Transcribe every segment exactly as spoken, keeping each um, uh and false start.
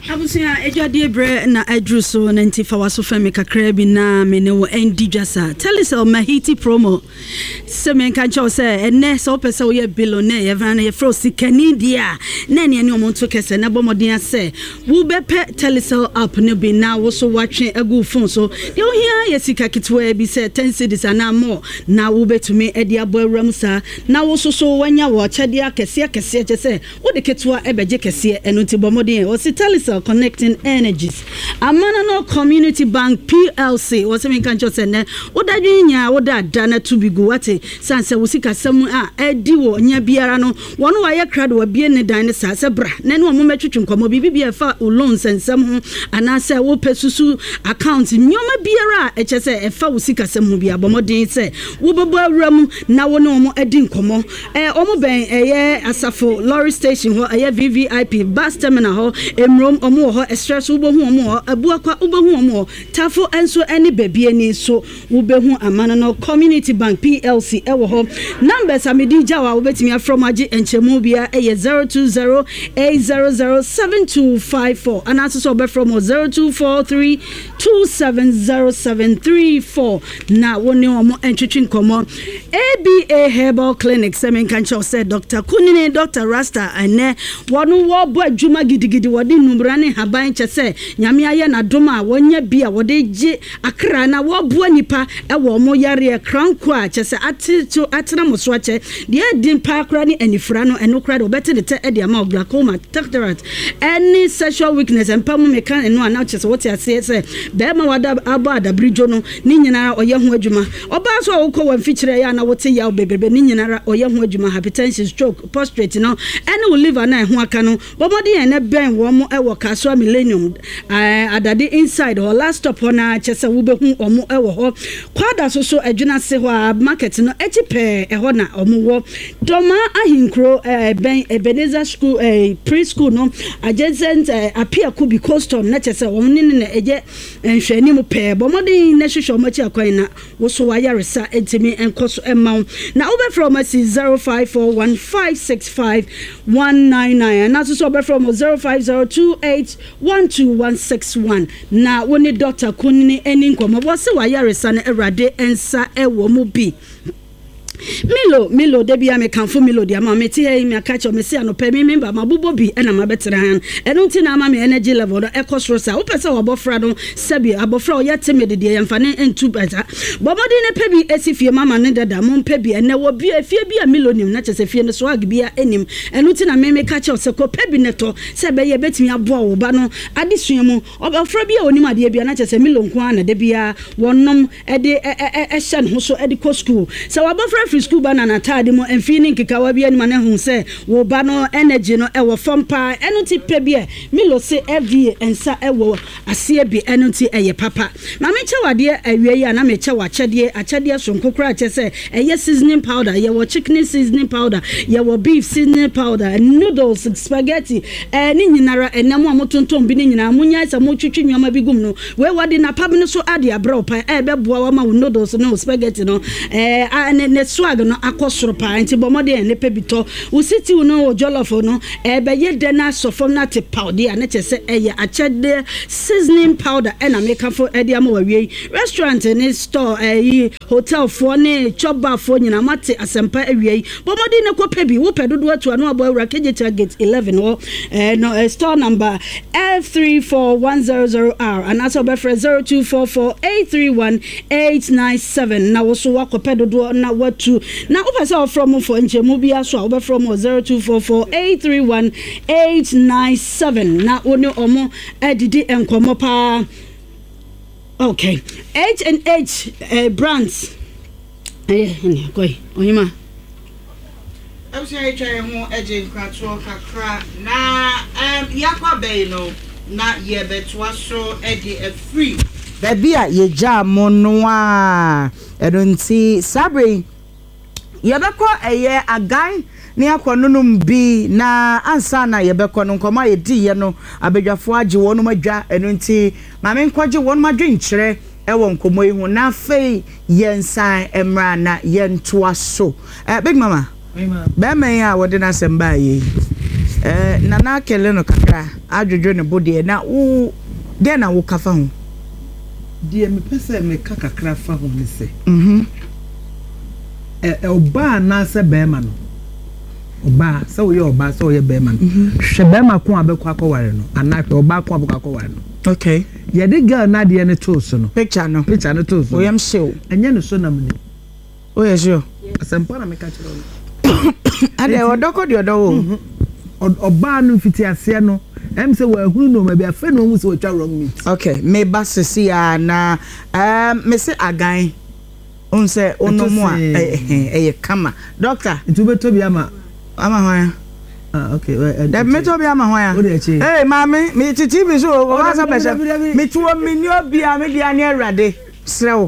Abusia ejade bre na adru so ninety fa so femi kakra bi na me ne wo endi dwasa telecel mahiti promo se men kan cho se ene so pese wo ye billionaire ye van ye fro sikani dia na ne ne omonto kese na bomodin ase wo be pe telecel app ne bi na wo so watwe agu phone so de wo hia ye sika kitwa bi se ten cedis ana more na wo betumi edi abo awram sa na wo so so wanya wo chede akese akese che se wo de ketwa ebeje kese eno ti bomodin wo si telecel connecting energies amana no community bank P L C was me kan cho se ne wodadwenya woda dana to be go wate sanse wo sika sam a edi wo nya biara no wono wa ye krado wa bie ne dan ne sa se bra ne ne wo metwetwe nkomo bibi bia fa loan sensam ho ana se wo pesusu account nyoma biara e che se e fa wo sika sam ho bia bomodin se wo bebo awram na wo ne wo edi nkomo eh omo ben eye asafo lorry station ho eye V V I P bus terminal ho emrom omo ho stress wo bohu omo abuakwa wo bohu omo tafo enso eni bebie ni so wo behu amana no community bank P L C e wo ho numbers amedi jawa wo betimi afrom age enchemu bia e zero two zero eight zero zero seven two five four and also so be from zero two four three two seven zero seven three four na woni omo entwetwe nkomo A B A Herbal Clinic semen kancho said Doctor Kunini Doctor Rasta ane wonu wo bo adwuma gidigidi wodi numra ne haban chese nyame aye na doma wonya bia wode je akra na wo bo nipa e wo mo yare kranko a chese atitu atena mo so ache de din pa akra ni anifra no eno kra de obete de te e de ama glaucoma cataract any sexual weakness empam me kan eno ana chese what ya say say be ma wada aba adabrijo no ni nyina oye ho adwuma oba so wo ko wan fichire ya na wote ya bebrebe ni nyina oye ho adwuma hypertension stroke prostate no any will live na ho aka no bomodi en ne ben wo mo e wo Kaswa Millennium uh, adade inside or last stop na chese wo behu omo e wo ho kwada so so adwuna se ho market no echipe e ho na omo wo doma ahinkro uh, ben Ebenezer school uh, preschool no adjacent uh, apia kubi coastal na chese wo ne ne eje nhwani mu pe bomodi na hwehwe omo chi akwan na wo so wa yaresa entimi enkoso emaw na over from us zero five four one five six five one nine nine na so so over from zero five zero two eight one two one six one na woni Doctor Kunini eni nkomo wo se wa yaresa na Ewrade ensa ewo mu bi Milo Milo debi ya me kanfo Milo dia ma meti he me aka che me se anopa me member mabubo bi e na ma betere han eno nti na ma me energy level no ekosro sa wo pese wo bofra no sabi abofra o yete me de dia yemfa ne entu beta bomodi ne pebi esifie mama ne dada mo pebi ene wo bi afie bi a Milo nim na chese fie ne so ag bi a enim eno nti na me me ka che o se ko pebi ne to se be ye betimi aboa wo ba no adesua mu obofra bi a onim ade bi na chese Milo nko ana de bia wonom e de e hye ne ho so e de ko school se wo bofra free school banana tade mo enfini nkikawa bia ni mane hu se wo ba no energy no e wo fompa eno ti pe bia Milo se every ensa e wo ase bi eno ti eye papa na me che wade awie ya na me che wa chede achede sonkokura che se eye seasoning powder ye wo chicken seasoning powder ye wo beef seasoning powder noodles spaghetti eh ni nyinara enamo amotonton bi ni nyina munya sa mo twetwe nwama bi gum no we wade na pab no so ade abra opa e be boa wa ma noodles no spaghetti no eh ne swag no akosoro pa nti bomode ne pebito wo city no jollof no e be ye de na sofom na te powder na chese eye achede seasoning powder e na make for e de amawie restaurant ne store eh hotel fo ne choba fo nyina mate asempa awie bomode ne ko pebi wo pedodo atu anu abo awura keje gate eleven wo eh no uh, store number F three four one zero zero R and also be for zero two four four eight three one eight nine seven na wo so wa ko pedodo na watu na upasa from for nchemu bia so obe from zero two four four eight three one eight nine seven na oni omo edidi enkomo pa okay H and H uh, brands eh ni koi oyima am say try ho eje nkrato kakra na um yakwa bay no na ye betwa so edi a free babia ye ja monwa edonti sabre yebeko eye agan ne akonunum bi na ansa na yebeko no nkoma yedi ye no abedwafo age wonum adwa eno nti mame nkwaje wonum adwe nkyere ewo nkomo ihu na fei yensan emra na yentoa so eh big mama be me ya wode na semba ye eh na na kele no kakra adwodwo ne body na wo de na wo kafa ho die me pese me kakra fa ho ne se mhm eh oba na se be ma no oba se wo ye oba se wo ye be ma no hwe be ma ko abekọ akọware no anahwe oba ko abekọ akọware no okay ye de girl na de ne to so no picture no picture no to so o yam show enye no so na me o ye sure asempa na me ka kire ade odoko de odowo oba no fiti ase no em se wa hunu no ma bia fe no mu se wa twa wrong meat okay me ba sisi ya na um me se agan on se ono mu a eh eh kama doctor ntu beto bia ma ama hwan ah okay da meto bia ma hwan eh mami me titi bi so o wa sa bese me tuo me ni obi a me dia ne awrade srew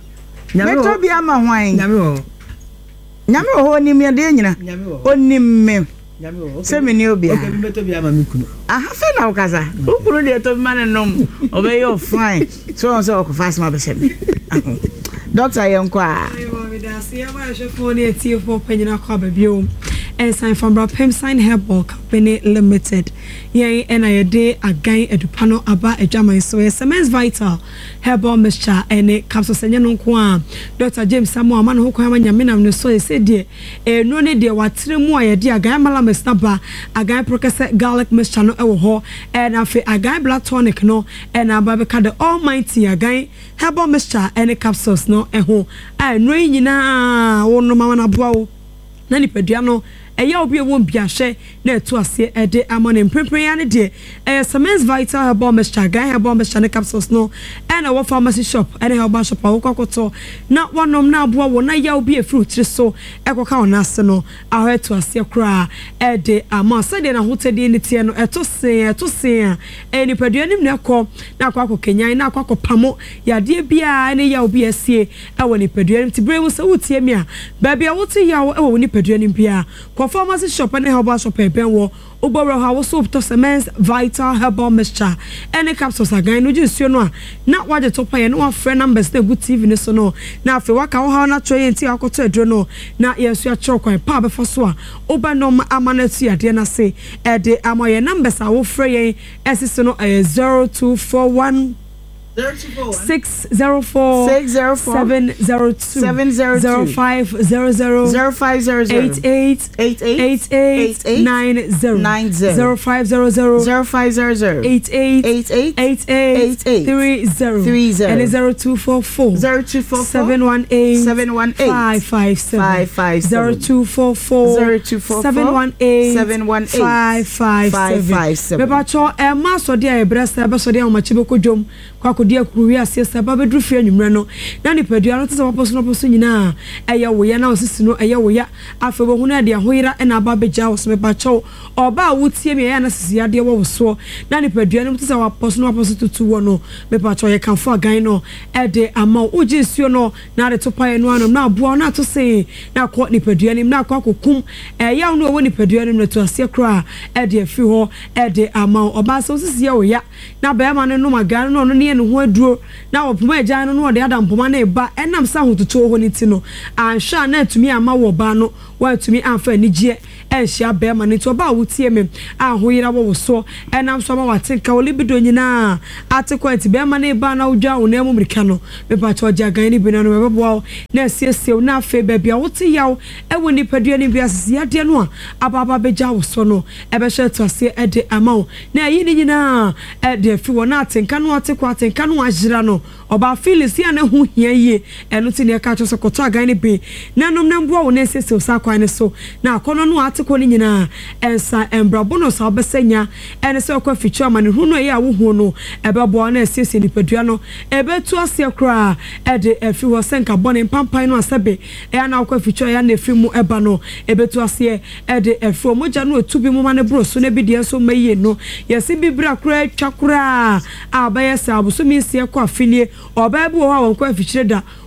meto bia ma hwan nyame ho nyame ho ni me de nyina oni me nyame ho se me ni obi a okay meto bia ma me kunu aha fe na ukasa ukuru de to ma ne nom obey you fine so so ko fast ma bese me doctor yenko a ayo me da se ya ba shefo ne tie fo panyina kwa ba bio and sign from Brapem Sign Herbal Company Limited. Yay, and I day again edupano aba ejaman so Semens Vital Herbal Mixture and a capsule senya no kwa. Doctor James Samuel man ho kwa nyame nam no so say de e no ne de watre mu aye de again mala mesnaba again processed garlic mixture no e wo ho and afi again blood tonic no and aba be ka the almighty again herbal mixture and a capsules no e ho a no nyina wo no mama na boa wo na ni pedua no eya obi ewon biahwe na eto ase ede amone mpempren ya ne de eh Semens Vital Herbal Mixture gan herbal mixture ne capsules no and our pharmacy shop and herbal shop awokokoto na wonom na aboa wo na ya obi efru tiri so ekoka wona ase no aho eto ase kra ede ama se de na hotede ne tie no eto sen eto sen eni padua nim ne ko na akwa kokenyan na akwa kopamo ya de bia ne ya obi asie e woni padua nim tibre wo se wotie mi a ba bia wotie ya wo e woni padua nim bia pharmacy shop and herbal shop e ben wo oboro ha wo soap to Semens Vital Herbal Mixture any capsules again no jinsuo no a na waje to paye no afre numbers na good T V ne so no na afi waka wo ha na try enti akoto edro no na yesu a chiro kwan pa be fo so a obanom amanatu ade na se e de amoye numbers a wo frɛ yen esisi no zero two four one six zero four six zero four seven zero two seven zero zero five zero zero zero five zero zero eight eight eight eight eight eight nine zero nine zero zero five zero zero zero five zero zero eight eight eight eight eight eight three zero three zero and zero two four four zero two four seven one eight seven one eight five five seven five five zero two four four zero two four seven one eight seven one eight five five five seven. Bebacho e ma so de e bresta be so de o ma chibe kodwom kwa kodi akuruwi ase saba bedru fi anwumre no na ni padua no tse waposo no poso nyina eye wo ya na osisi no eye wo ya afebo hu na de hoira e na aba beja wo so bebacho oba wutie me ya na sisi ade wo so na ni padua no tse waposo no waposo tutu wo no bebacho ye kanfo agan no e de ama uji suo no na de to pae no anom na aboa na to se na ko ni padua nim na ko akokum e ya no wo ni padua nim na to ase kra e de afi ho e de ama oba so sisi ya wo ya na be ma ne no magan no no ne ne ho aduro na opoma agya no no de adam poma na eba enam sa hototo ho ni ti no anhwa na atumi ama wo ba no wa atumi amfa ni gie enhia be ma ne to ba wotie me ahoyira wo so enam so ma watenka wo libido nyina atekwenti be ma na eba na wodwa wo na mu mirika no me pa cho agya gan ni bi no me bebo na asiesie na afa ba bia wote yaw e wo ni padua ni bia sisi ade no a ababa begya wo so no e be hwe to ase e de ama wo na yi ni nyina e de afi wo na atenka no atekwa atenka no ajira no oba feelings ya na hu hia yie eno ti ne ka cho so koto agan ni bi na nom na mbo wo na sese o sa kwan ne so na akono no ateko ni nyina ensa embrabo no sa obesenya ene se okwa fichu amane hu no ye a wo hu no ebebo na sese ni padua no ebetu ase kra e de afi wo senka bone pampan no asebe e na okwa fichu ya na afi mu eba no ebetu ase e de afi moja no etubi mu mane bro so na bi de so maye no yesi bibra kra twakra abayesa abuso mi sie kwa afinie oba bi wo ha won kwa fichire da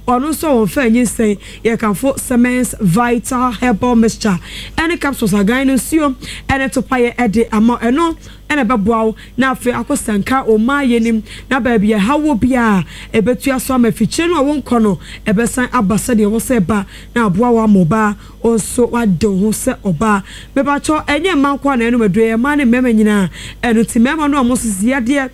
ɔno nso wɔn fɛ nyi sɛn yɛkanfo Semens Vital Herbal Mixture ɛne capsules agan no nsuo ɛne topaeɛ ɛde ama ɛno ɛna bɛboawo na afei akɔsanka ɔma yɛnim na baabi ɛhawo bia ɛbɛtua so ama fikyire no a wɔnkɔ no ɛbɛsan aba sɛdeɛ wɔ sɛ ba na aboa wɔ amoba ɔnso wade ho sɛ ɔba bɛbakyɔ ɛnyɛ mma nkɔ na ɛno madua ɛma ne mmɛma nyinaa ɛno ti mmɛma no a mo sisi adeɛ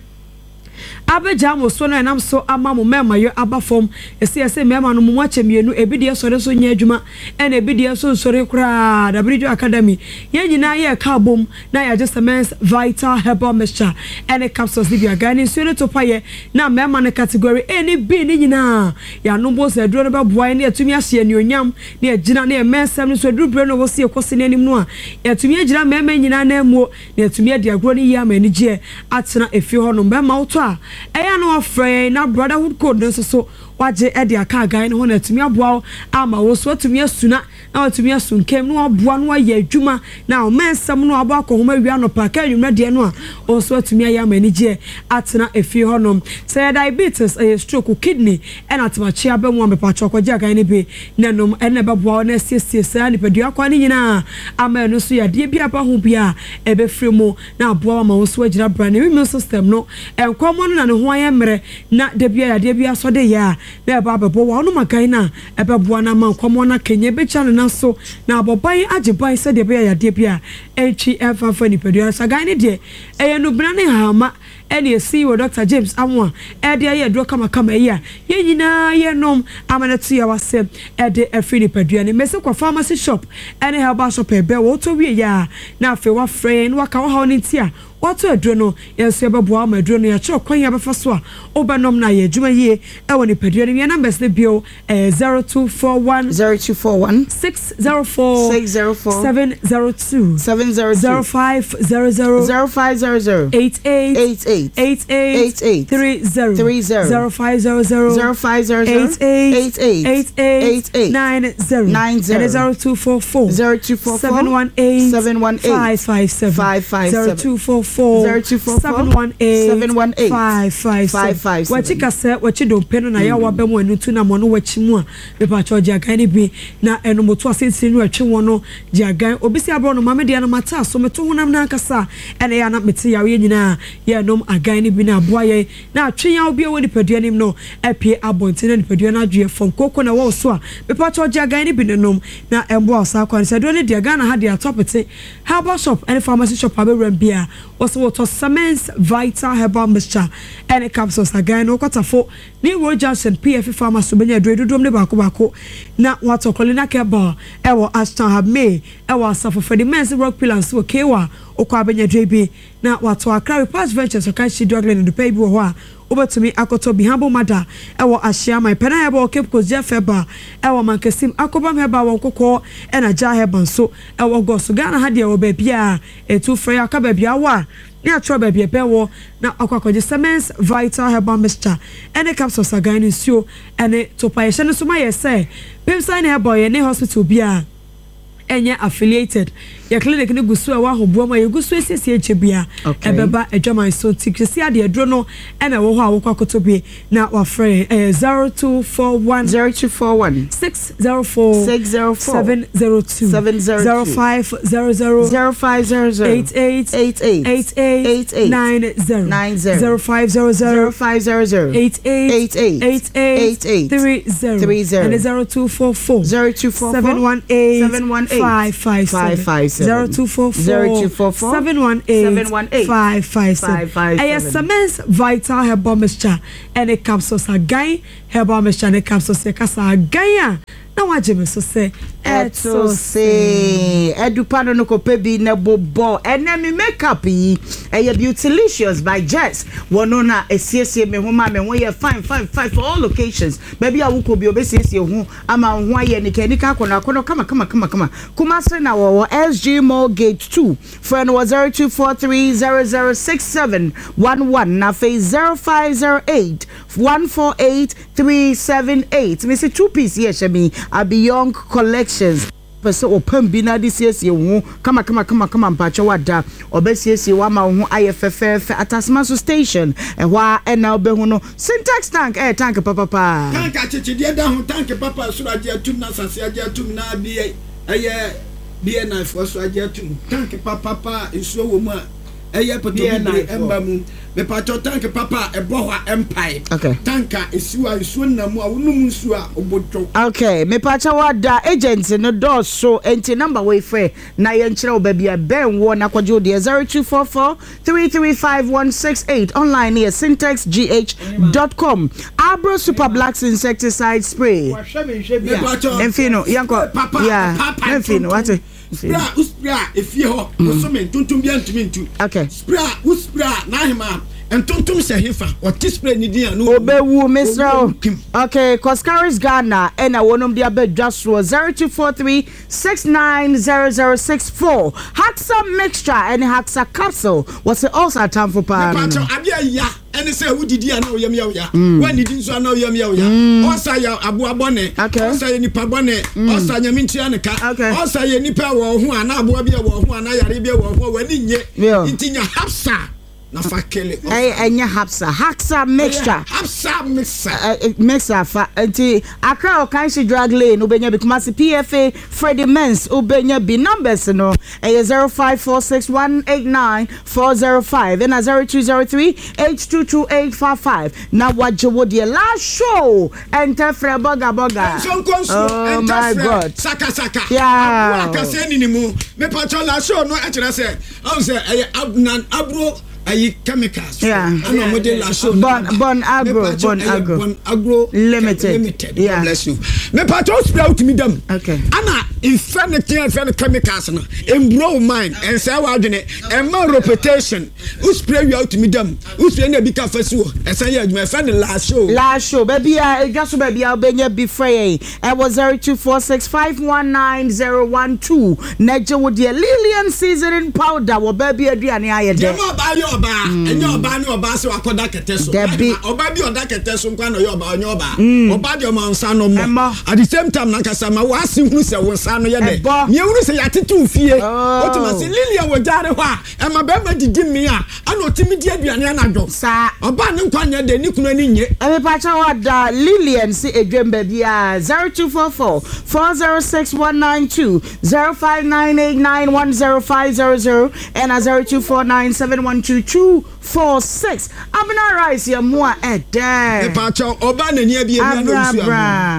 abeja mo so na nam so ama mo mema yo aba fom ese ese mema no mo ache mienu ebi de sore so nya adwuma e na ebi de so sore kra da Bridge Academy ye nyina ye ka bom na ya just Semens Vital Herbal Mixture ene capsules bi aga ni so ne to paye na mema no category eni bi ni nyina ya no bo se duro no ba boa ne atumi ahye ni onyam na agina na emesem no so duro bre no wo se ekosi nanim no a ya atumi agina mema nyina na amuo na atumi ade agro ni ya ma ni je atena efi ho no mema wo to a eya no afre na brotherhood code nso so waje e de aka agan no na tumi aboa ama wo so tumi asuna na tumi asunkem no aboa no aye adwuma na o mensam no aboa ko homa wi anopa ka nwumra de no a o so tumi aye amani je atena efi honom say diabetes a stroke kidney and atmachi abamu amepa chokwaje agan ne be nanom ene beboa na siesie sa ni pedua kwa ni nyina ama no so ya de bia ba ho bia e be fremo na aboa ma wo so agira bra ne immune system no enkomo no na ne ho aye mre na de bia ya de bia so de ya na ba bebo wa no makan na e beboa na ma enkomo na kenye be cha na so na aboban agiban se de bia ya de bia echi efa fa ni pedua sa gan ne de e no bra ne hama ene esi wo Doctor James Amwa e de aye dro kama kama ya ye nyina ye nom amanatu ya wase e de afri ni pedua ne mese kwa pharmacy shop ene herbal shop e be wo to wie ya na afi wa friend wa ka wa ha oni tia wato adro no yenso beboa ma adro no ya che kwan ya befa so a obenom na ye djuma yie e woni pedua ne numbers ne bio zero two four one zero two four one six zero four six zero four seven zero two seven zero zero five zero zero zero five zero zero eight eight eight eight eight eight eight three zero three zero zero five zero zero zero five zero zero eight eight eight eight eight eight eight nine zero nine zero and zero two four four zero two four four seven one eight seven one eight five five seven five five zero two four four zero two four four seven one eight seven one eight five five five five seven wachi kase wachi do peno na ya wa be mo anu tu na mo no wachi mu a me pa cho jagan ni bi na eno moto asensin no atwe wono jagan obisi abro no mame de na mata so meto honam na nkasa ene ya na mete ya we nyina ya nom agan ni bi na aboa ye na atwe ya obi e woni padua nim no apie abonten na padua na adwe fom koko na wo so a me pa cho jagan ni bi nom na embo asa kwa se do ne de Ghana ha de atopete herbal shop and pharmacy shop abewram bia also to Semens Vital Herbal Mixture and capsules again no kwatafo ni Road Junction P F Pharmacy benya do dodom ne bako bako na wato kolina keba e wo Ashton have me e wo asafo for the men's rock pillars wo kewa okwa benya do bi na wato Accra Past Ventures so kan shi drugland do pay bi wo ho a obetumi akoto bi hambo mada e wo ahia my pena heba Cape Coast Jeffeba e wo mankasim akobam heba wo kokko e na ja heba so e wo goso Ghana ha de wo ba bia e tu frɛ aka ba bia wa ni atro ba bia pewo na akwakoje Semens Vital Herbal Mixture ene capsules agan nsuo ene topa ye hye no so ma ye say pemsan heba ye ne hospital bia enye affiliated ya clinic ni gusu a wa hobo ma ye gusu esiesie echebia ebeba edwaman so tikisi ade edro no ena wo ho a wo kwakoto bi na wa frɛ zero two four one zero two four one six zero four six zero four seven zero two seven zero zero five zero zero zero five zero zero eight eight eight eight eight eight eight eight nine zero nine zero zero five zero zero zero five zero zero eight eight eight eight eight eight eight eight three zero three zero and zero two four four zero two four four seven one eight seven one eight five five five five seven zero two four four zero two four four seven one eight seven one eight five five seven. five five Aya seven. Semens Vital Herbal Mixture and a capsules again herbal mixture and a capsules kasa again. Now what Jimmy so say eto say edupano no kopebi na bobo enemy makeup yi eye Beautylicious by Jess wono na esiesie me homa me ho ye fine fine fine for all locations baby a wuko bi obesiesie ho ama ho aye ne kanika kono kono kama kama kama kama kuma se na wo S G Mall Gate two friend was zero two four three zero zero six seven one one na face zero five zero eight one four eight three seven eight me say two piece here shemi a Beyond Collections pese opam bi na de siesie wo kama kama kama kama mpacho wada obesiesie wa ma wo aye fefefe atasmaso station ehwa ena obehu no Syntax tank eh tank papa pa tank achichi de da ho tank papa so age atum na sase age atum na bi eye bi na fo so age atum tank papa pa nsuo wo mu a eye poto bi emba mu me pacho tank papa ebohwa empire okay tanka esiwa nsuo na mu a wonum nsuo a obodwo okay me pacho wada agent no do so enti number we free na ye nkyere obabia ben wo na kwajo de zero two four four three three five one six eight online near syntax g h dot com Abro Super Blacks insecticide spray me pacho enfino yanko papa yeah enfino what spray uspray efie ho so me tuntum bia ntumi ntu okay spray uspray na hima entontom se hefa o spray ni dia no obewu misra okay Coscaris Ghana ena wonom dia bedwa so zero two four three six nine zero zero six four Haxa mixture and Haxa capsule was also time for pa pacho abia ya ene se wudidi ana oyam ya ya wani di nso ana oyam ya ya osa ya abu abone osa ya nipa bone osa nya mintia ne ka osa ya nipa wo ho ana abu abia wo ho ana yare bia wo ho wani nye intinya hapsa na fakele eh enya hapsa Haxa mixture hapsa mixer mixer fa enti akra o kan shi drag lane ubenya bi kuma P F A Freddie Mens ubenya bi numbers no eh zero five four six one eight nine four zero five and zero two zero three eight two two eight five five na wajewo de last show enter fra boga boga oh my god saka saka yeah akase ni ni mu me patrol last show no e kire say am say eh abnan abro ayi chemicals yeah ana model la show bon bon agro bon agro bon agro limited limited yeah bless you me patrol spray out me them okay ana infinity and chemicals no embro mine and say wa adwene and my reputation who spray out me them who spray na bi ka fasu e say ya adwuma fa the last show last show baby e ga so baby obenya bi frey e was zero two four six five one nine zero one two naje wo de Lilian seasoning powder wo baby aduane ayede oba enyo oba ni oba se wakoda kete so oba bi oda kete so nkwa no yo oba onyo oba oba de o nsa no mo at the same time na kasa ma wasi hunu se wo nsa no ye de me hunu se yatetu fie otima se Lilia wo jare ho a e ma be ma didi me a ana otimi di aduane anadwo sa oba ne nkwa nya de ni kunu ani nye e me pa cha wada Lilian si edwemba bia zero two four four four zero six one nine two zero five nine eight nine one zero five zero zero and zero two four nine seven one two two four six Abna rice ya mo e de e pa cha oba na ni abie bia na osu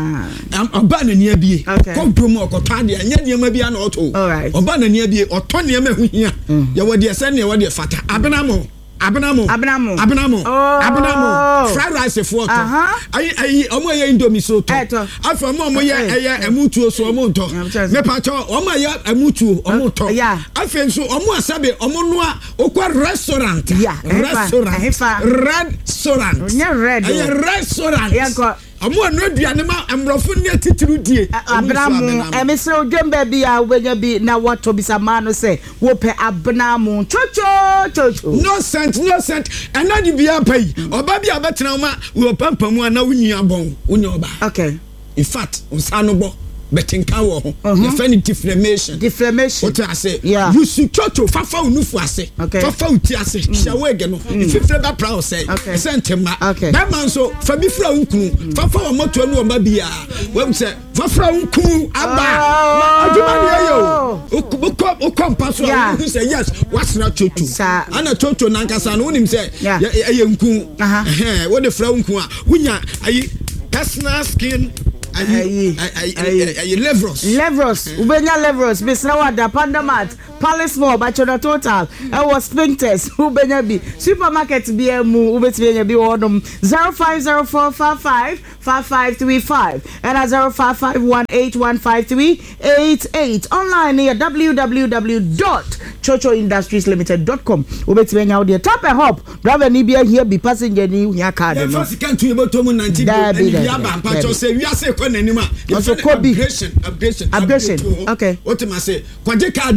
am oba na ni abie ko drum okoto ade anya ne ma bia na oto oba na ni abie oto ne ma hu hia ya wode ese ne wode fata abna mo Abnamo Abnamo Abnamo Abnamo fried rice for to ayi ayi omo ye indomie so to afa mo omo ye eye emutuo so omo nto me pa cho omo ye emutuo omo to afa nso omo asabe omo no a okwa restaurant restaurant restaurant nya red ayi restaurant yanko amo no aduane ma amrofo ne titiru die Abnamo emisre odwemba bi a wenya bi na wato bisama no se wo pe Abnamo chocho chocho no cent no cent anadi bia pai oba bia betena ma wo pampamu ana wunyi abon wunyi oba okay in fact unsano bo betinka wo ho the funny defamation defamation what I say yeah you should chocho fafa unufu ase fafa uti ase shawege no ifefre ba proud say sentema that man so fa bi fra unkunu fafa wa moto anu oba bia we say fafa unkunu aba aduma ne yo ukọ ukọ so you say yes what's not chocho ana chocho nankasa no unim say ye nkun eh wo de fra unkun a wunya ayi personal skin ayi ayi ayi levros levros ubenya levros bisna wada pandamat palace mall bachona total e was spintex ubenya bi supermarket bi emu ubetibenya bi wodom zero five zero four five five five five three five and zero five five one eight one five three eight eight online near w w w dot chocho industries limited dot com ubetibenya odi top and hop driver ni bia here be passenger ni nya card no first can to about ninety and ya ba pacho say we are say kwananima also kobi upgradation upgradation upgradation okay what am I say kwaje card ni bi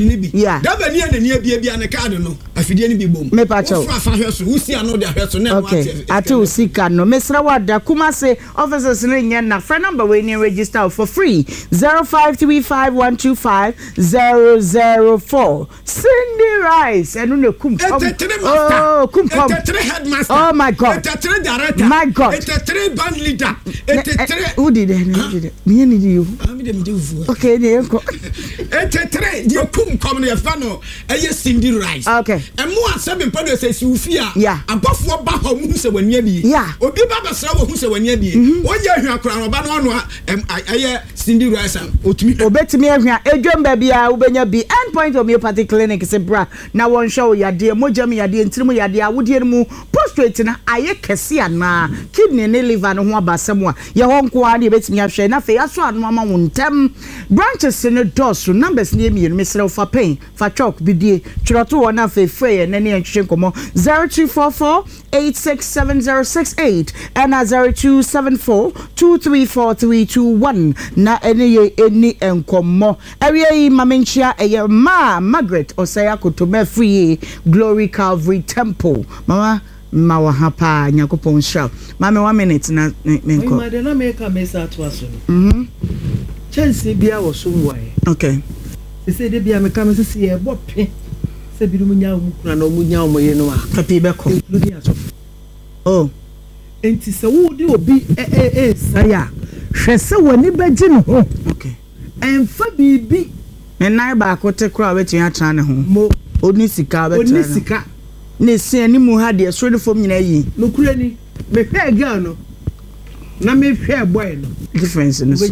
yeah da ba ni na ni bia bia ne card no afidie ni bi bom me pa cho fa fa hwe so usi ano de hwe so na okay ate usika no mesra wada kuma say officers no nya na friend number we ni register for free zero five three five one two five zero zero four Cindy Rice enu ne kum oh kum kom headmaster oh my god etetre director my god etetre band leader etetre who did it who did it me ni you okay dey enko etetre dey kum kom ne fa no eye Cindy Rice okay emu asebe mpado se si ufia yeah abofo ba ho mu se wani abi yeah obi ba ba sra wo hu se wani abi onye ahwa akora no ba no no eye Cindy Rice otumi obetimi ahwa edwom ba bia ubenya bi endpoint homeopathic clinic se bra na won show yade mojam yade ntirimu yade awodie mu prostate na aye kese ana kidney ne liver no ho abasem a ye ho nko a de betimi ahwe na fe aso anu ama wontam branches ne dosu numbers ne emi me sre fa pain fa chalk bidie twiroto wona fe fe ne ne nhwe nkomo zero two four four eight six seven zero six eight and zero two seven four two three four three two one na eni ye eni enkomo ewie mamenchia eye ma Margaret Osaya Kotome Free Glory Calvary Temple mama mawa hapa nyakopon show mama one minute na menko ma de na make a message to us mhm chance bia wo so wae okay se se de bia me ka me se se e bope se bi mu nya mu kuna na mu nya mu ye no a kapi be ko oh enti se wo de obi e e e saya hwe se woni beji no ho okay emfa bibi enai ba ko te kura wetin atra ne ho mo oni sika be oni sika ne se ani mu ha de so de fom nyina yi no kura ni me hwe girl no na me hwe boy no difference no so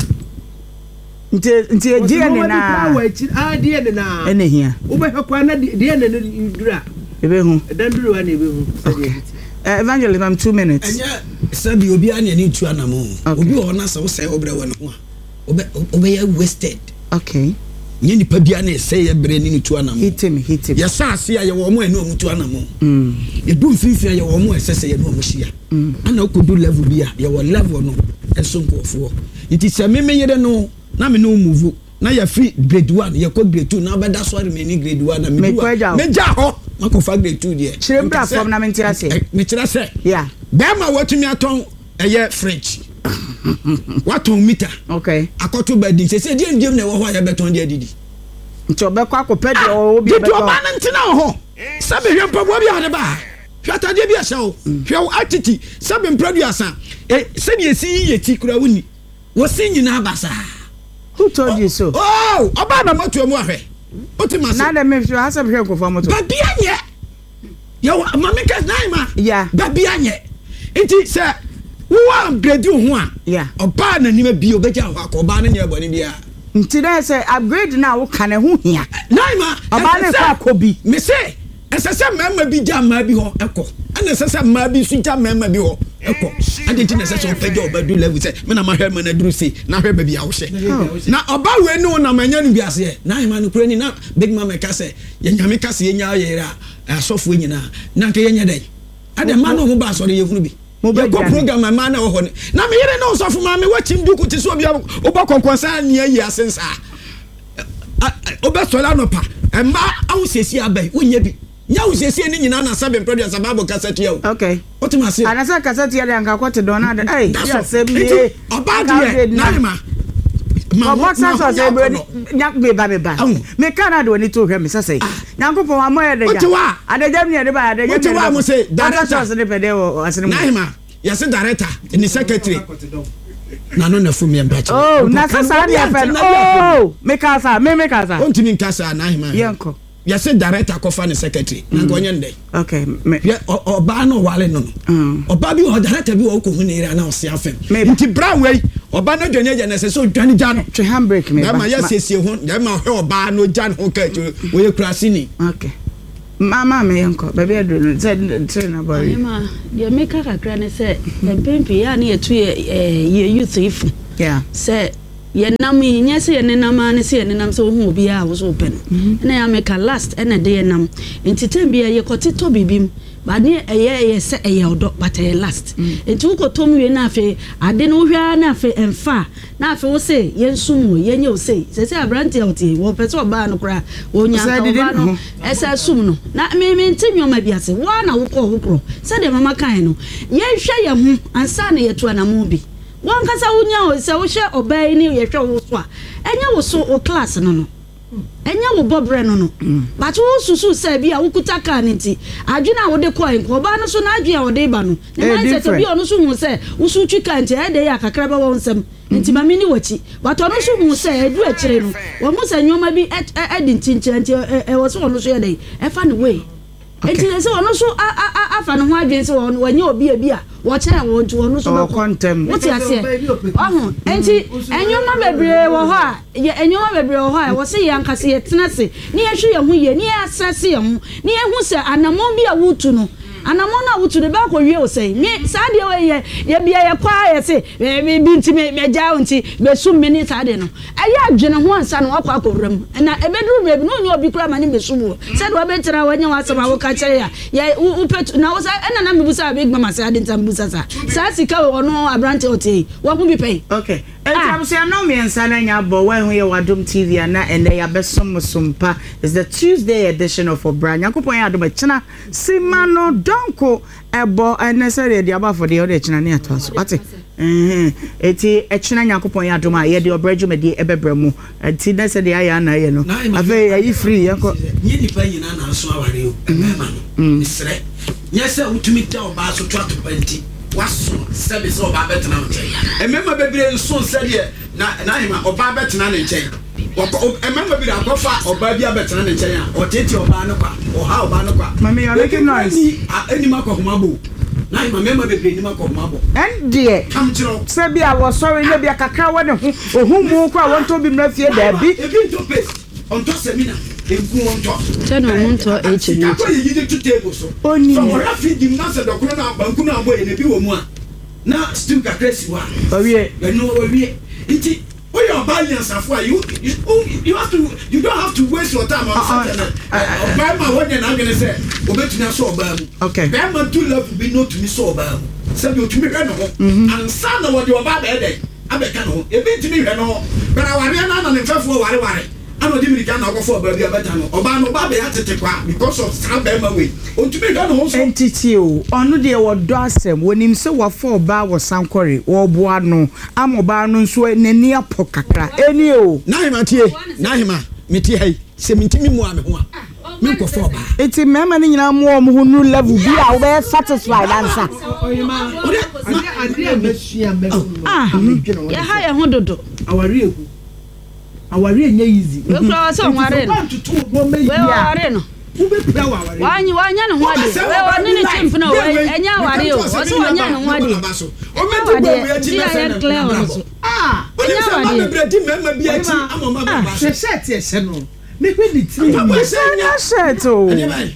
nte nte die ne na ah die ne na ene hia wo be hwa na die ne no dura ebe hu dan dura wa na ebe hu evangelist I'm two minutes enya sabi obi ani ani tu anamo obi o na se wo se obre wo ne ho obe obe ya wasted okay nye nipa bia na se ye bre ni tu anamo hit him hit him ya sa ase ya wo mo ani o tu anamo mm e du mfimfia ya wo mo esese ye no mo hia ana okodu level bia ya wo level no enso nkofo iti se meme yede no na me no move na ya free grade one ya ko grade two na beda so re me ni grade one na me meja ho mako fa grade two there chire platform na me ntira se me tira se yeah be ma watumi aton eye fridge waton meter okay akoto bedi se se die ndiem na wo ho ya beton dia didi nti obekọ akopɛ de obi beton di oba na ntina ho sabe hwe mpaboa bi ade ba hwe atade bi ahye wo hwe atiti sabe producer eh se bi esi ye ti kura woni wo sin nyina abasa. Who told you so? Oh, oba na moto mu ahwe otima se na dem me hwe asem hwe nkofo moto ba bia nye yo mama ka naima yeah ba bia nye enti se wo upgrade ho a yeah oba na nima bi obeja ho akoba na nya boni bia nti na se upgrade na wo kan ho hia naima oba na fa kobi me se esese mama bi ja ma bi ho eko ana esese ma bi su ja mama bi ho eko ade ti na esese opeja oba du level se me na ma hwe ma na duru se na hwe ba bi a wo hye na oba we no na manya no bi ase naima no kura ni na big mama ka se ye nyame ka se ye nya yera asofo nyina na nke ye nya dai ade ma no ho ba so de ye hunu bi mo be go program ma na wo ho na me yere no sofo ma me wachim duku ti so bia oba konkonsa ni ayi asensa oba sola no pa emba awusesi abai wonya bi nya awusesi ni nyina na sabe producer babo cassette yo okay otima se anasa cassette ya de anka kwete don na de eh ya se bi oba de na ma ma boxa so se bi nya be ba be ba me kana de oni to hwe me sese nyankopon wa mo ye de ja adejam ni de ba adejam ni wa mo se director so de pede wo asene mo na ma ya se director ni secretary na no na fumi embachi oh na sasa ni afen oh me kasa me me kasa ontimi nkasa na hima yenko ya se director kofa ni secretary na gonye ndai okay ya oba no wale no no oba bi o director bi wo ko hu ni ra na o se afem nti brown wey oba no dwane ja na se so dwane ja no twe handbrake me ba ma ya sesie ho ya ma hwe oba no ja no ka wo ye krasi ni okay mama me yenko baby adro ze train about ma de make kakra ne se empempi ya na yetu ye youth if yeah se ye nam nya se ye nenam ne se ye nenam se hu obi a wo so pen na ya make last ene de ye nam entitem bia ye kotito bibim but ne eye eye se eye odo but eye last enti wo kotom wie na afi ade no hwa na afi emfa na afi wo se yensum yenye wo se se se abrante oti wo pese oba no kra wo nya ka oba no esa sum no na me me ntinwoma biase wa na wo ko hokro se de mama kan no yenhwe ye hu ansa na yetu anamo bi wan kasa wo nya o se wo hwe oba ni yehwe wo so a enye wo so o class no no enya wo bobre no no but wo susu say bia wo kuta ka nti adwena wo de coin ko ba no so na adwea wo de ba no na mindset bia no so hu say wo su twi ka nti e de ya kakra ba wo nsem nti ma mini wachi but ono so hu say edu akire no wo mu say nyoma bi e di ntinche nti e wo so ono so ye dey e fa no way enti le say ono so afa no ho adwen say wo wanya obi abi a wo kire wo nti ono so ba contem wo ti ase ohu enti enyoma bebre wo ho a enyoma bebre wo ho a wo say yankase ye tenase ni ye hwe ye hu ye ni ye asase ye hu ni ye hu say anamon bi a wutu no anamon na wutu de ba ko wie o say me saade we ye ye bia ye kwa ye say bi nti me meja nti be sum me ni saade no aye adwene ho ansa no akwa akowram na ebeduru me bi no nyo obi kura ma ni be sumu saade wa betira wanya wasama wo ka kire ya ye upetu na wo say ena na mebusa big mama saade ntam busa sa sa sika ono abrante oti wo hu bi pay okay I'm saying no me and Sananya bo when we Wadum T V and and they are best sumpa is the Tuesday edition of Obra. Yakupon Adum China Simano Donko ebo and necessarily the above for the other China near to us. What it? Eh eti e China Yakupon Aduma ye the Obra Jume di ebebremu. Eti na se the ayana ye no. Ave yi free yanko. Nye nipa nyina na so aware o. Emema no. Misre. Nyese utumi ta oba so to atopenti. Waso service oba betena nche emema bebre nso sede na na hima oba betena nche emema bi akofa oba bi abetena nche ya oteti oba no kwa oha oba no kwa mama you making noise enima kwa humabo na hima emema bebre enima kwa humabo and there kam chiro se bia wo sorry ne bia kakra wo ne ho ohumu kwa won to bi mrafie da bi ebi to paste onto seminar egu onto chano onto h ni ko yi di to table so oni so ora fi di na se dokoro na banku na abo ye bi wo mu a na stew kakra si wa owie eno owie nti when you are buying safwa you you you have to you don't have to waste your time on something buy my one and I'm going to say obetuna so oba mu okay buy my two love be no to me so oba mu say you to me hwe no ho and san na what you oba be dey abeka no e be ntimi hwe no but aware na na ne mfafo ware ware ano di mirika na akofo oba bi abeta no oba no oba be atete kwa because of strabel my way ontumi hwe no ho so entity o onu de wo do asem wonim se wo fo oba wo sankore wo boa no amoba no nso nani apo kakra eni o na hima tie na hima meti hai se mintimi mu ame ho a me ko fo oba eti mema ni nyina mu o mu nu level bi a wo be satisfied answer oyima ade ade amesua me ah ya ha ya ho dodo aware eku aware enye easy we kura so nware no we ware no ubepia aware wanyi wanya no ho ade we woni ni chimp no we enya aware o so wanya no ho ade o metu bo we ti na se ah enya aware be bredi mema bi ati amama ba se set e se no me kwe di tri me se nya set o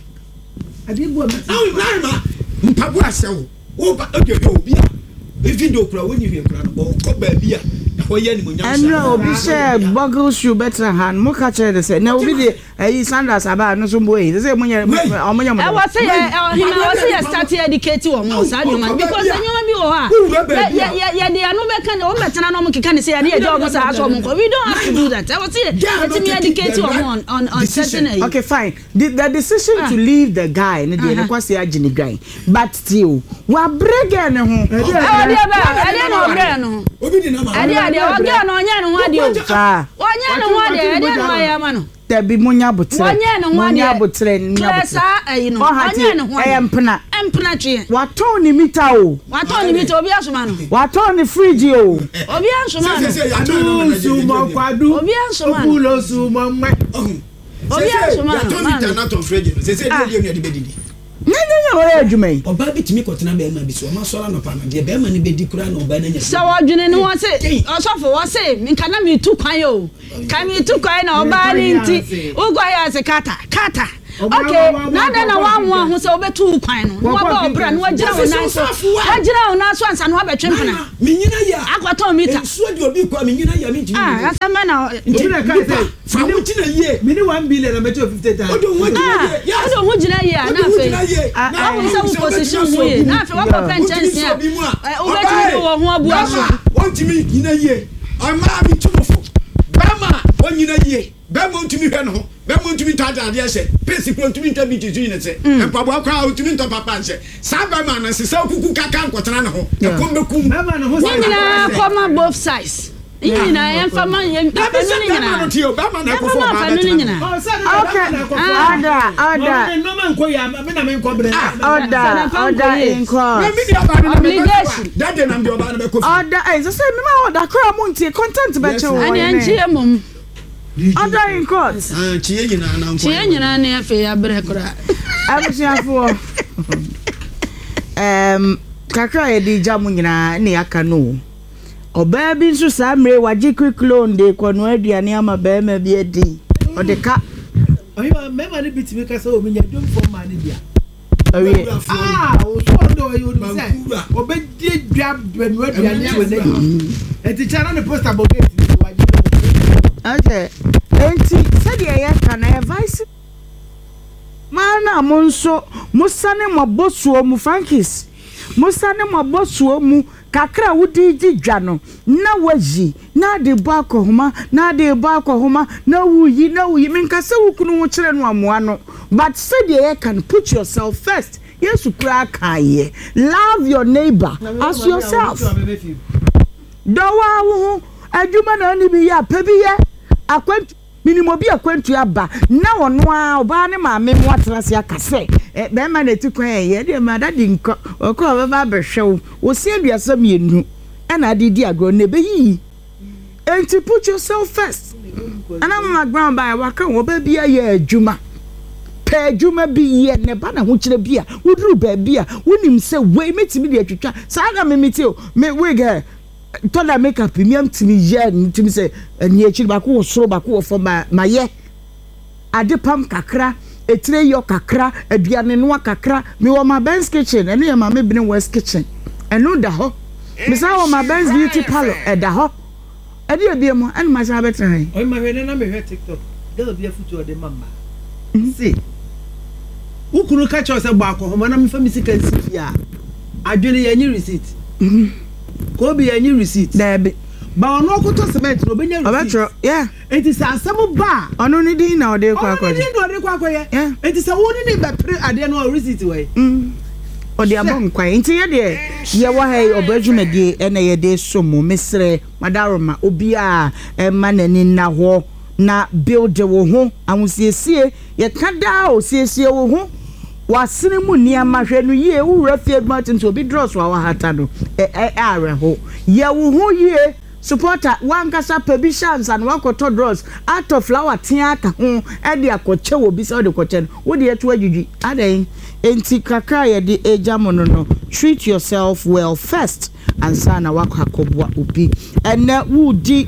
ade bo me na na ma mpabu asewo wo ba oge obi a video kura woni hwe kura no ko ba bi a ho ye ni mo nya so and obi share bugle shoe better hand mo ka chere say na obi de ayi sandals aba no so mo yi say mo nya o mo nya mo e was say him was say start educate wo mo sa nyoma because nyoma bi wo ha ya ya ya de anu be kan o betena no mo keka ne say ya de e do mo sa aso mo we don't have to do that I was say let me educate wo on on on certain okay fine the, the decision ah. to leave the guy ne de ne kwase agini guy but still wa brege ne ho e de ba e de no brege no obi di na ma ade oga no nya no wade o onya no wade ade no ya ma no tebi munya botre onya no wade munya botre nya botre sa ayi no onya no wade empna empna twe wato ni mita o wato ni mita obi asoma no wato ni fridge o obi asoma no sumo kwadu obi asoma no kulo sumo mma obi asoma no wato mita na to fridge se se de ni bedidi nene nya ore adwumai oba bitimi kotena be ma bi so ma sora no pa no de be ma ni bedi kura na oba na nya so wadwene ni won se osofo wo se nka na mi tu kwan o kan mi tu kwan na oba ni nti ugwa ya se kata kata okay na na na wan wan ho se obetu kwan no wa ba obra no wagira wo nan so wagira wo nan so ansa no abetwe mpena menyina ya akwato mita nsuo de obi kwa menyina ya me jini ah asama na obi na kai say fa wo jina ye mini one billion na meto fifty times odo ho jina ye ya odo ho jina ye na afi ah wo se wo position wo ye na afi wa ko penchance ya obetu wo ho abua so won timi jina ye ama bi tumofo bama won jina ye bama ntumi hwe no ho bama ntumi tada ade ese pesi kro ntumi ntabi tizu yin se empabo akwa ntumi ntopa papa nse sa bama na se sa kuku kaka nkotana ne ho e kombekum bama no ho nyina koma both sides nyina yan fama yan nyina no tio bama na ko fo ma nyina okay ada ada no man ko ya me na me ko bre ada ada in court me me dia ba na me that day na me oba na be ko ada eh so say me ma oda kra mo ntie content be che wo ani anchie mum ada in court ah chie nyina na nko chie nyina na afi ya bre kra abusiafo em kakra ye di jamu nyina ne aka no oba bi nso sa mre waji quicklo nde kwano aduane ama ba ma bi adi odeka oyi ma me ma ne bitimi ka so omi nya dum for ma ne bia oye ah o so ndo oyi o say obe di dwa benu aduane ama ne enti chana ne poster bogeti waji okay enti said ye ka na advice mana monso musane mabosuo mu Frankis musane mabosuo mu kakra wudi jidwa no na waji na de ba akohoma na de ba akohoma na wuyi na wuyi menkase wukunu wo kire no amoa no but said you can put yourself first yesu kura kaye love your neighbor as yourself dawa wo adwuma na ni bi ya pa bi ye akwantu minimo bi akwantu aba na wono a oba ne maame mu atrase akase e be ma na tikwan ye de ma dadi nko okọ be ba behwew wo si aduasa mienu e na adi di agro ne be yi enti put yourself first ana ma ground by waka wo ba bia ye adwuma pa adwuma bi ye ne ba na ho kire bia wuduru ba bia wonim se we metimi de atwitwa sa na me meti o me we ga tola makeup miam timi ye ntimi se eni echi ba ko soro ba ko fo ma ma ye ade pam kakra etire yo kakra aduane no kakra me wo ma Ben's kitchen ene ye ma me bin West kitchen eno da ho me sa wo ma Ben's beauty parlor e da ho e de bia mo ene ma sa betre oyi ma hwe na me hwe TikTok girl bia futu de mama see ukuru ka cho se gba akohoma na me fa mi sika nsifia adwene ye nyi receipt ko bi any receipt there ba ono okoto cement no be nya receipt yeah it is asem ba ono ni din na ode kwa kwa ono ni din ode kwa kwa ye it is a woni ni be pre ade no receipt we mm ode abon kwa nti ye de ye wa hai obadwumade ene ye de somo mesre madaroma obi a ema nani na ho na build wo ho ahusiesie ye kada o siesie wo ho wasene mu niama hwe no ye wura fie martin to bi dross wa hata no e e are ho ye wo ho ye supporter wan kasa permissions and wan koto dross out of flower tia ka ho e de akoche wo bi se de koche no wo de eto adwudwi adan enti kakra ye de ejamo no no treat yourself well first and sana wakakobwa obi ene wudi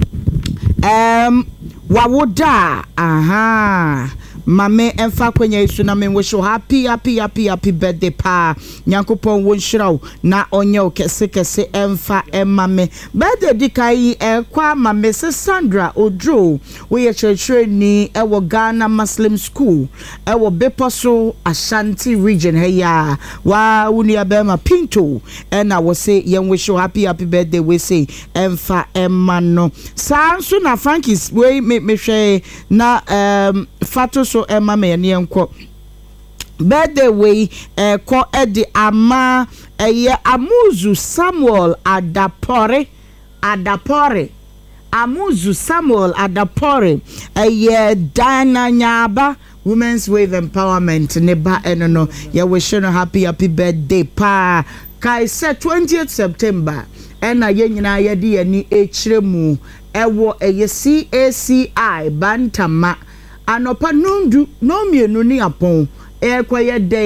um wawoda aha mame emfa kwenya isu na me wish you happy happy happy happy birthday pa nyankopon won shiraw na onye okese kese emfa emame birthday dikai e kwa mame se Sandra Odro we ye church ni e wo Ghana Muslim School e wo Beposo Ashanti region he ya wa uni abema Pinto e na wo say yen wish you happy happy birthday we say emfa emano sansu na Frankis we me me hwe na um fato so emma me ne enko birthday we eh ko edi ama eye Amuzu Samuel Adapore Adapore Amuzu Samuel Adapore eye Dana Nyaba Women's Wave Empowerment neba enono ye wish you happy happy birthday pa kai se twentieth September ena ye nyina ye de ani echiremu ewo eye C A C I Bantama anopa nundu no mienu ni apon e kwaye den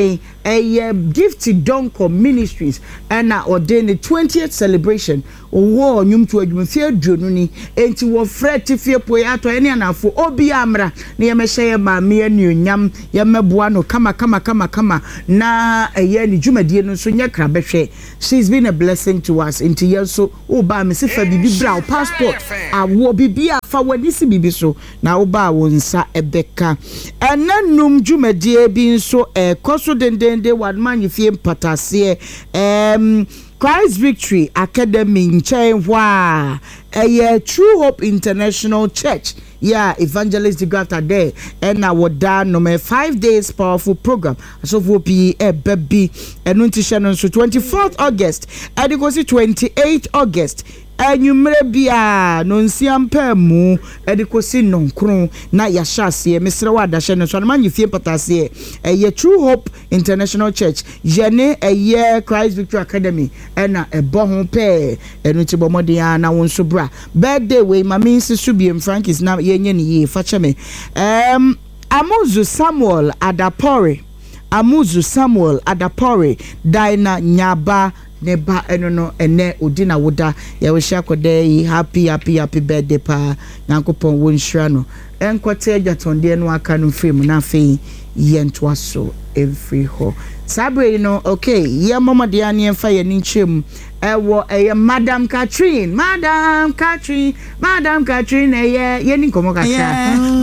ɛyɛ gift donko ministries ɛna ɔde ne twentieth celebration ɔwɔ nnwomto adwumfie aduonu ni enti wɔfrɛ tifie poe atɔ ɛne anafo obi amra na yɛmɛhyɛ yɛ maame anuonyam yɛmɛboa no kama kama kama kama na ɛyɛ ne dwumadie no nso nyɛ krabɛhwɛ. She's been a blessing to us enti yɛn so oba me se fa bibi bra passport awo bibi afa wani si bibi so na oba wo nsa ebeka ɛnanum dwumadie bi nso ɛkɔ so dendende wadman yefie mpatase em Christ Victory Academy nkyɛn hɔ a ɛyɛ True Hope International Church yeah evangelist the grafter there and na woda number five days powerful program so for p e baby enu ntisha no so twenty-fourth August and it goes to twenty-eighth August enyumre bia no nsiampa mu edikosi nonkron na yashase mesre wa adahye no so na manyefie patase eye True Hope International Church yene eye Christ Victory Academy na ebo ho pe enu ti bomode na won so bra birthday we mami nsisu biem Frank is na yenye ni ye fa cheme um Amuzu Samuel Adapore Amuzu Samuel Adapore Dina Nyaba neba eno no ene odina woda ya we hia kodai happy happy happy birthday pa nyankopon wo nhira no enkote agwatonde no aka no frame na afei yento aso every ho sabre no okay ye momode ane emfa ye ni nkyem ewo eye Madam Catherine Madam Catherine Madam Catherine eye ye ni komo kasa